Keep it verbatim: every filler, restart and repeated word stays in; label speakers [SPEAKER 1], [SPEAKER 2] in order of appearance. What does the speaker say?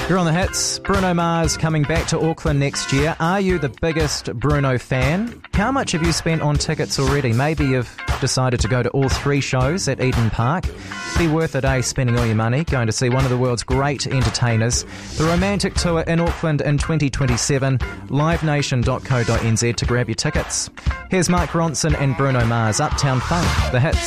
[SPEAKER 1] You're on the hits. Bruno Mars coming back to Auckland next year. Are you the biggest Bruno fan? How much have you spent on tickets already? Maybe you've decided to go to all three shows at Eden Park. Be worth it, eh, spending all your money going to see one of the world's great entertainers. The Romantic Tour in Auckland in twenty twenty-seven. live nation dot co dot n z to grab your tickets. Here's Mark Ronson and Bruno Mars, Uptown Funk, the hits.